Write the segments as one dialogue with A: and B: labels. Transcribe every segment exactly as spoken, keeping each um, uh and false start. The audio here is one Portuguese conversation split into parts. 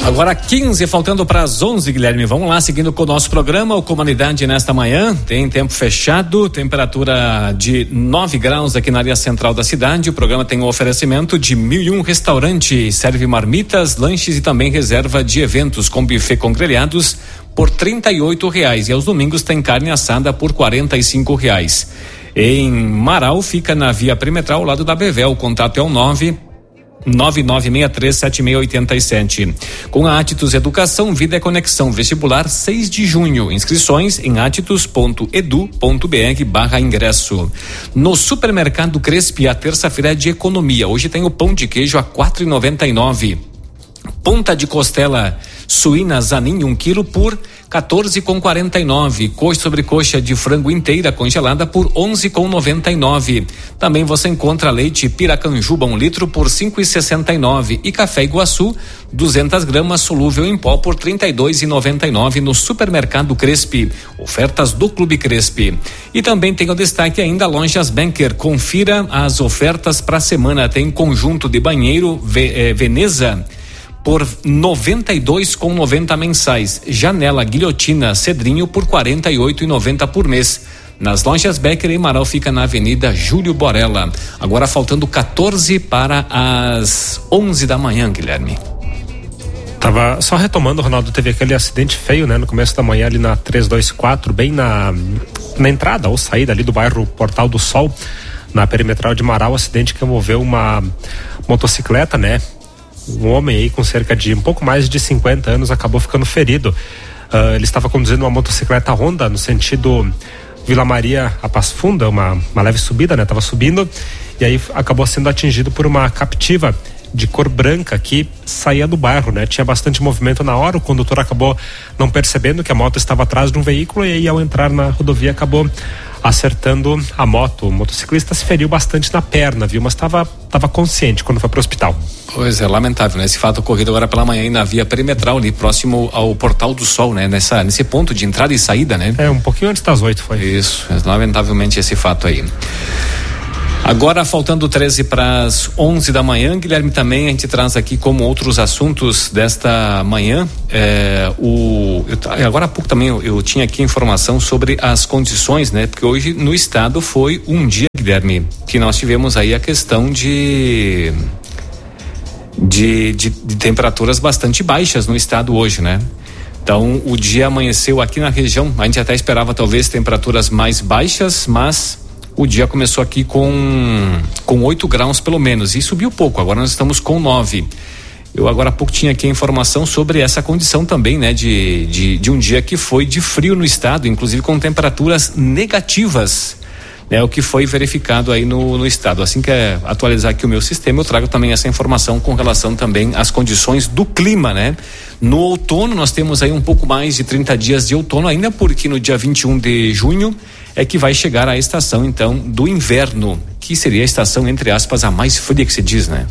A: Agora quinze, faltando para as onze, Guilherme. Vamos lá, seguindo com o nosso programa, o Comunidade nesta manhã. Tem tempo fechado, temperatura de nove graus aqui na área central da cidade. O programa tem um oferecimento de mil e um restaurante, serve marmitas, lanches e também reserva de eventos com buffet com grelhados por trinta e oito reais. E aos domingos tem carne assada por quarenta e cinco reais. Em Marau, fica na via perimetral, ao lado da Bevel. O contato é o nove nove nove seis três sete seis oito sete. Com a Atitus Educação, Vida é Conexão, vestibular seis de junho. Inscrições em atitus ponto edu ponto br barra ingresso. No Supermercado Crespi, a terça-feira é de economia. Hoje tem o pão de queijo a quatro e noventa e nove. Ponta de costela suína Zanin, um quilo por quatorze com quarenta e nove. Coxa sobre coxa de frango inteira congelada por onze com noventa e nove. Também você encontra leite Piracanjuba um litro por cinco e sessenta e nove e café Iguaçu duzentas gramas solúvel em pó por trinta e dois e noventa e nove no Supermercado Crespi. Ofertas do Clube Crespi. E também tem o destaque ainda Lojas Banker. Confira as ofertas para a semana. Tem conjunto de banheiro eh, Veneza por noventa e dois com noventa mensais. Janela Guilhotina Cedrinho por quarenta e oito e noventa por mês. Nas Lojas Becker em Marau, fica na Avenida Júlio Borella. Agora faltando quatorze para as onze da manhã, Guilherme.
B: Tava só retomando, Ronaldo, teve aquele acidente feio, né, no começo da manhã ali na trezentos e vinte e quatro, bem na na entrada ou saída ali do bairro Portal do Sol, na perimetral de Marau, acidente que envolveu uma motocicleta, né? Um homem aí com cerca de um pouco mais de cinquenta anos acabou ficando ferido. Uh, ele estava conduzindo uma motocicleta Honda no sentido Vila Maria a Passo Fundo, uma, uma leve subida, né? Tava subindo e aí acabou sendo atingido por uma Captiva de cor branca que saía do bairro, né? Tinha bastante movimento na hora, o condutor acabou não percebendo que a moto estava atrás de um veículo e aí ao entrar na rodovia acabou acertando a moto. O motociclista se feriu bastante na perna, viu? Mas estava tava consciente quando foi para o hospital.
A: Pois é, lamentável, né? Esse fato ocorrido agora pela manhã aí na via perimetral ali, próximo ao Portal do Sol, né? Nessa, nesse ponto de entrada e saída, né?
B: É, um pouquinho antes das oito foi.
A: Isso, lamentavelmente esse fato aí. Agora, faltando treze para as onze da manhã, Guilherme, também a gente traz aqui como outros assuntos desta manhã, é, o, eu, agora há pouco também eu, eu tinha aqui informação sobre as condições, né? Porque hoje no estado foi um dia, Guilherme, que nós tivemos aí a questão de, de, de, de temperaturas bastante baixas no estado hoje, né? Então, o dia amanheceu aqui na região, a gente até esperava talvez temperaturas mais baixas, mas o dia começou aqui com com oito graus pelo menos e subiu pouco, agora nós estamos com nove. Eu agora há pouco tinha aqui a informação sobre essa condição também, né, de, de, de um dia que foi de frio no estado, inclusive com temperaturas negativas, né, o que foi verificado aí no, no estado. Assim que é atualizar aqui o meu sistema, eu trago também essa informação com relação também às condições do clima, né? No outono nós temos aí um pouco mais de trinta dias de outono ainda, porque no dia vinte e um de junho é que vai chegar a estação então do inverno, que seria a estação entre aspas a mais fria que se diz, né?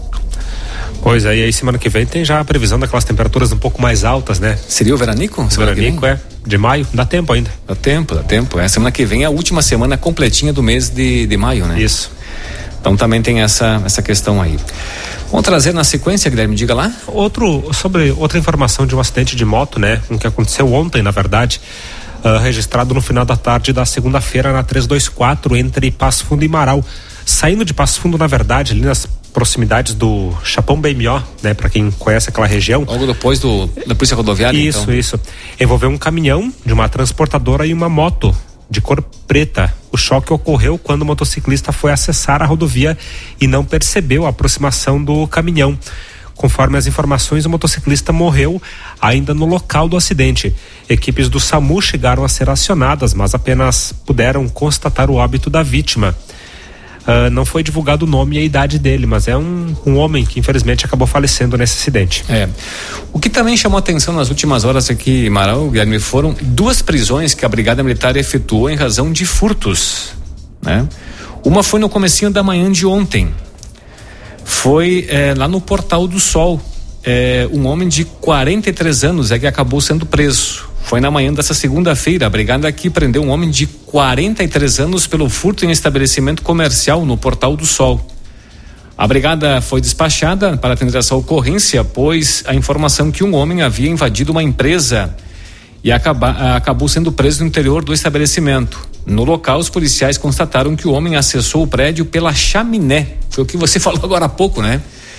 B: Pois é, e aí semana que vem tem já a previsão daquelas temperaturas um pouco mais altas, né?
A: Seria o veranico?
B: O veranico é, de maio, dá tempo ainda.
A: Dá tempo, dá tempo, é, semana que vem é a última semana completinha do mês de, de maio, né?
B: Isso.
A: Então também tem essa, essa questão aí. Vamos trazer na sequência, Guilherme, diga lá.
B: Outro, sobre outra informação de um acidente de moto, né? Um que aconteceu ontem, na verdade, uh, registrado no final da tarde da segunda-feira na trezentos e vinte e quatro, entre Passo Fundo e Marau. Saindo de Passo Fundo, na verdade, ali nas proximidades do Chapão B M O, né? Para quem conhece aquela região.
A: Logo depois do, da Polícia Rodoviária,
B: Isso,
A: então.
B: isso. Envolveu um caminhão de uma transportadora e uma moto de cor preta. O choque ocorreu quando o motociclista foi acessar a rodovia e não percebeu a aproximação do caminhão. Conforme as informações, o motociclista morreu ainda no local do acidente. Equipes do SAMU chegaram a ser acionadas, mas apenas puderam constatar o óbito da vítima. Uh, não foi divulgado o nome e a idade dele, mas é um, um homem que infelizmente acabou falecendo nesse acidente.
A: É. O que também chamou atenção nas últimas horas aqui em Marau, Guilherme, foram duas prisões que a Brigada Militar efetuou em razão de furtos, né? Uma foi no comecinho da manhã de ontem. Foi é, lá no Portal do Sol. É, um homem de quarenta e três anos é que acabou sendo preso. Foi na manhã dessa segunda-feira. A brigada aqui prendeu um homem de quarenta e três anos pelo furto em estabelecimento comercial no Portal do Sol. A brigada foi despachada para atender essa ocorrência, pois a informação que um homem havia invadido uma empresa e acaba, acabou sendo preso no interior do estabelecimento. No local, os policiais constataram que o homem acessou o prédio pela chaminé. Foi o que você falou agora há pouco, né?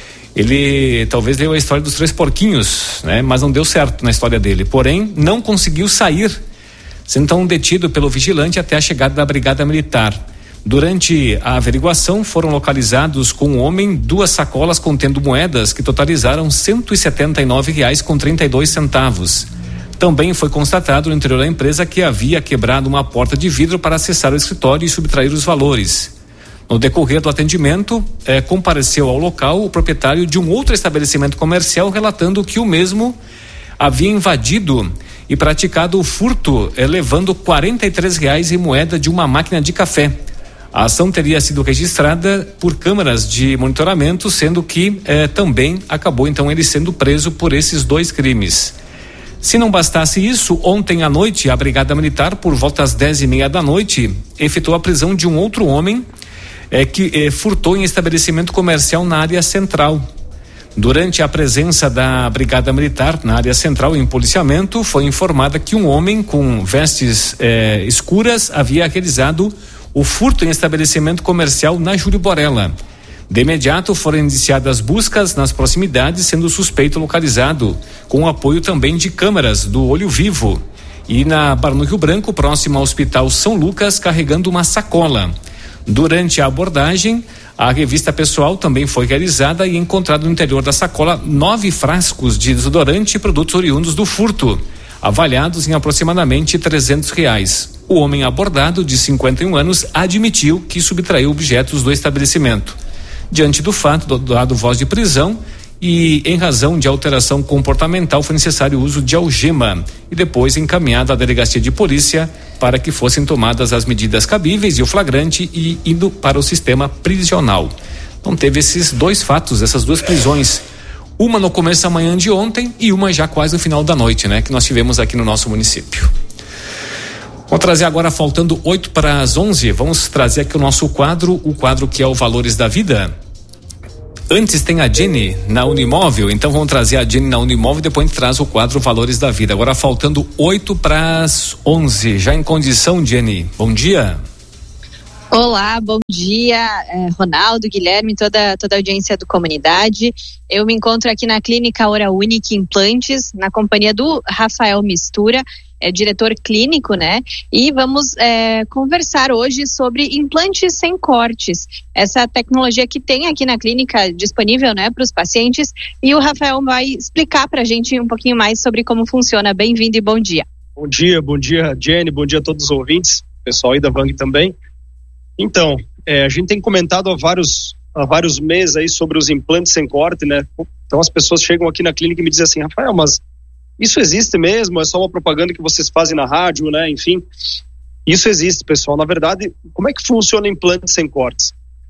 A: Ele talvez leu a história dos três porquinhos, né? Mas não deu certo na história dele. Porém, não conseguiu sair, sendo então detido pelo vigilante até a chegada da brigada militar. Durante a averiguação, foram localizados com o homem duas sacolas contendo moedas que totalizaram cento e setenta e nove reais com trinta e dois centavos. Também foi constatado no interior da empresa que havia quebrado uma porta de vidro para acessar o escritório e subtrair os valores. No decorrer do atendimento, eh, compareceu ao local o proprietário de um outro estabelecimento comercial, relatando que o mesmo havia invadido e praticado o furto, eh, levando quarenta e três reais em moeda de uma máquina de café. A ação teria sido registrada por câmeras de monitoramento, sendo que eh, também acabou então ele sendo preso por esses dois crimes. Se não bastasse isso, ontem à noite a Brigada Militar, por volta às dez e meia da noite, efetuou a prisão de um outro homem eh, que eh, furtou em estabelecimento comercial na área central. Durante a presença da Brigada Militar na área central em policiamento, foi informada que um homem com vestes eh, escuras havia realizado o furto em estabelecimento comercial na Júlio Borella. De imediato foram iniciadas buscas nas proximidades, sendo o suspeito localizado, com o apoio também de câmeras do Olho Vivo. E na Barão do Rio Branco, próximo ao Hospital São Lucas, carregando uma sacola. Durante a abordagem, a revista pessoal também foi realizada e encontrado no interior da sacola nove frascos de desodorante e produtos oriundos do furto, avaliados em aproximadamente trezentos reais. O homem abordado, de cinquenta e um anos, admitiu que subtraiu objetos do estabelecimento. Diante do fato, dado voz de prisão e em razão de alteração comportamental, foi necessário o uso de algema e depois encaminhado à delegacia de polícia para que fossem tomadas as medidas cabíveis e o flagrante e indo para o sistema prisional. Então teve esses dois fatos, essas duas prisões. Uma no começo da manhã de ontem e uma já quase no final da noite, né? Que nós tivemos aqui no nosso município. Vamos trazer agora, faltando oito para as onze, vamos trazer aqui o nosso quadro, o quadro que é o Valores da Vida. Antes tem a Jenny na Unimóvel, então vamos trazer a Jenny na Unimóvel e depois a gente traz o quadro Valores da Vida. Agora faltando oito para as onze, já em condição, Jenny, bom dia.
C: Olá, bom dia, eh, Ronaldo, Guilherme, toda, toda a audiência do Comunidade. Eu me encontro aqui na Clínica Hora Única Implantes, na companhia do Rafael Mistura, é diretor clínico, né? E vamos é, conversar hoje sobre implantes sem cortes, essa tecnologia que tem aqui na clínica disponível, né, para os pacientes. E o Rafael vai explicar para a gente um pouquinho mais sobre como funciona. Bem-vindo e bom dia.
D: Bom dia, bom dia, Jenny, bom dia a todos os ouvintes, pessoal aí da Vang também. Então, é, a gente tem comentado há vários, há vários meses aí sobre os implantes sem corte, né? Então as pessoas chegam aqui na clínica e me dizem assim, Rafael, mas isso existe mesmo? É só uma propaganda que vocês fazem na rádio, né? Enfim, isso existe, pessoal. Na verdade, como é que funciona implantes sem cortes?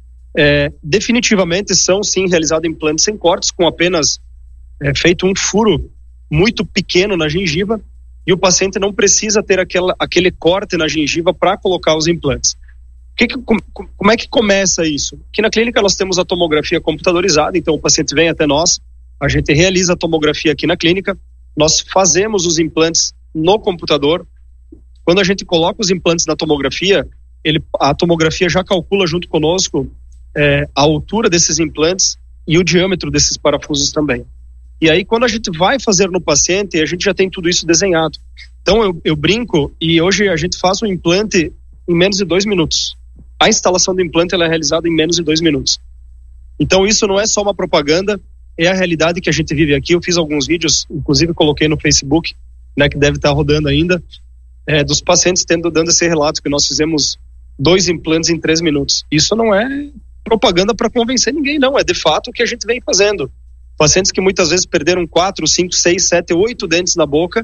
D: É, definitivamente são, sim, realizados implantes sem cortes, com apenas é, feito um furo muito pequeno na gengiva e o paciente não precisa ter aquela, aquele corte na gengiva para colocar os implantes. Que que, como, como é que começa isso? Aqui na clínica nós temos a tomografia computadorizada, então o paciente vem até nós, a gente realiza a tomografia aqui na clínica, nós fazemos os implantes no computador. Quando a gente coloca os implantes na tomografia, ele, a tomografia já calcula junto conosco é, a altura desses implantes e o diâmetro desses parafusos também. E aí quando a gente vai fazer no paciente, a gente já tem tudo isso desenhado. Então eu, eu brinco e hoje a gente faz o implante em menos de dois minutos. A instalação do implante ela é realizada em menos de dois minutos. Então isso não é só uma propaganda, é a realidade que a gente vive aqui. Eu fiz alguns vídeos, inclusive coloquei no Facebook, né, que deve estar rodando ainda, é, dos pacientes tendo, dando esse relato que nós fizemos dois implantes em três minutos. Isso não é propaganda para convencer ninguém, não. É de fato o que a gente vem fazendo. Pacientes que muitas vezes perderam quatro, cinco, seis, sete, oito dentes na boca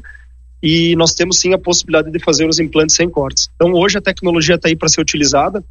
D: e nós temos sim a possibilidade de fazer os implantes sem cortes. Então hoje a tecnologia está aí para ser utilizada.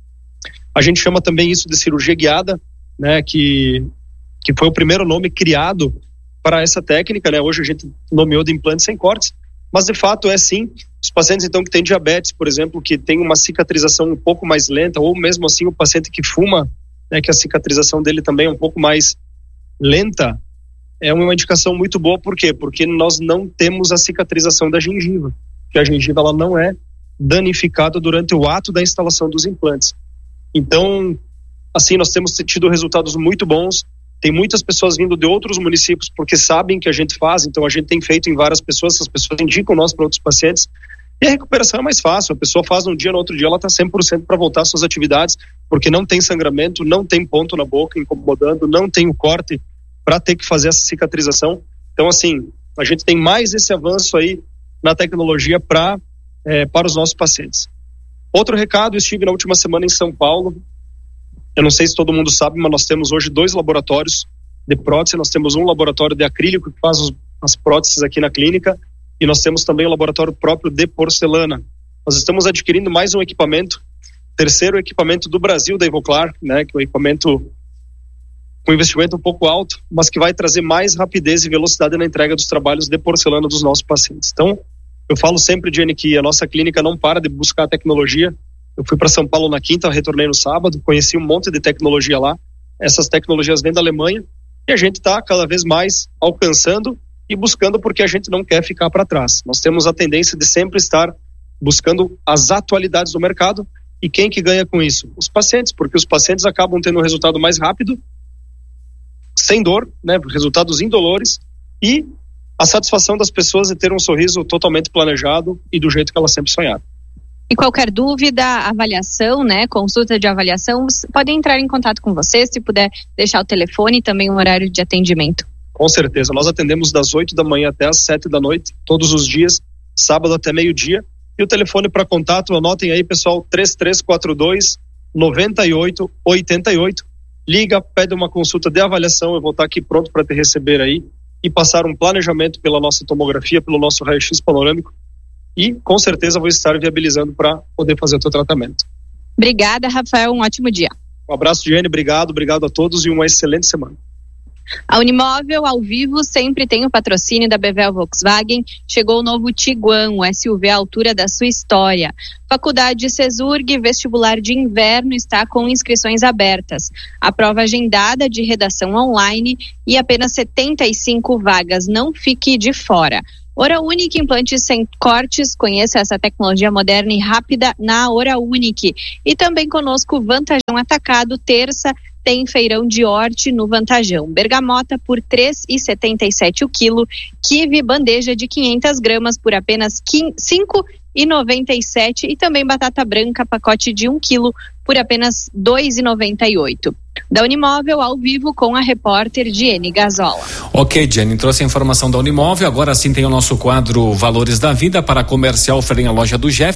D: A gente chama também isso de cirurgia guiada, né, que, que foi o primeiro nome criado para essa técnica, né? Hoje a gente nomeou de implantes sem cortes, mas de fato é sim, os pacientes então que têm diabetes, por exemplo, que tem uma cicatrização um pouco mais lenta, ou mesmo assim o paciente que fuma né, que a cicatrização dele também é um pouco mais lenta, é uma indicação muito boa. Por quê? Porque nós não temos a cicatrização da gengiva, que a gengiva ela não é danificada durante o ato da instalação dos implantes. Então, assim, nós temos tido resultados muito bons. Tem muitas pessoas vindo de outros municípios porque sabem que a gente faz, então a gente tem feito em várias pessoas, essas pessoas indicam nós para outros pacientes, e a recuperação é mais fácil. A pessoa faz um dia, no outro dia ela está cem por cento para voltar às suas atividades, porque não tem sangramento, não tem ponto na boca incomodando, não tem o corte para ter que fazer essa cicatrização. Então, assim, a gente tem mais esse avanço aí na tecnologia pra, é, para os nossos pacientes. Outro recado, eu estive na última semana em São Paulo. Eu não sei se todo mundo sabe, mas nós temos hoje dois laboratórios de prótese. Nós temos um laboratório de acrílico que faz os, as próteses aqui na clínica, e nós temos também o laboratório próprio de porcelana. Nós estamos adquirindo mais um equipamento, terceiro equipamento do Brasil da Ivoclar, né, que é um equipamento com investimento um pouco alto, mas que vai trazer mais rapidez e velocidade na entrega dos trabalhos de porcelana dos nossos pacientes. Então, eu falo sempre, Jenny, que a nossa clínica não para de buscar tecnologia. Eu fui para São Paulo na quinta, retornei no sábado, conheci um monte de tecnologia lá. Essas tecnologias vêm da Alemanha e a gente está cada vez mais alcançando e buscando, porque a gente não quer ficar para trás. Nós temos a tendência de sempre estar buscando as atualidades do mercado. E quem que ganha com isso? Os pacientes, porque os pacientes acabam tendo um resultado mais rápido, sem dor, né, resultados indolores, e a satisfação das pessoas de ter um sorriso totalmente planejado e do jeito que elas sempre sonharam.
C: E qualquer dúvida, avaliação, né, consulta de avaliação, podem entrar em contato com você, se puder deixar o telefone e também um horário de atendimento.
D: Com certeza, nós atendemos das oito da manhã até as sete da noite, todos os dias, sábado até meio-dia, e o telefone para contato, anotem aí, pessoal, três três quatro dois, nove oito oito oito. Liga, pede uma consulta de avaliação, eu vou estar aqui pronto para te receber aí e passar um planejamento pela nossa tomografia, pelo nosso raio-x panorâmico, e com certeza vou estar viabilizando para poder fazer o teu tratamento.
C: Obrigada, Rafael, um ótimo dia.
D: Um abraço, Jenny, obrigado, obrigado a todos e uma excelente semana.
C: A Unimóvel ao vivo sempre tem o patrocínio da Bevel Volkswagen. Chegou o novo Tiguan, o S U V à altura da sua história. Faculdade Cesurg, vestibular de inverno, está com inscrições abertas. A prova agendada de redação online e apenas setenta e cinco vagas. Não fique de fora. Hora Unique, implantes sem cortes. Conheça essa tecnologia moderna e rápida na Hora Unique. E também conosco Vantajão Atacado, terça tem feirão de horte no Vantajão. Bergamota por três reais e setenta e sete centavos o quilo. Kiwi bandeja de quinhentas gramas por apenas cinco reais e noventa e sete centavos. E também batata branca, pacote de um quilo por apenas dois reais e noventa e oito centavos. Da Unimóvel ao vivo com a repórter Jenny Gazola.
A: Ok, Jenny, trouxe a informação da Unimóvel. Agora sim tem o nosso quadro Valores da Vida para comercial Feirinha Loja do Jeff.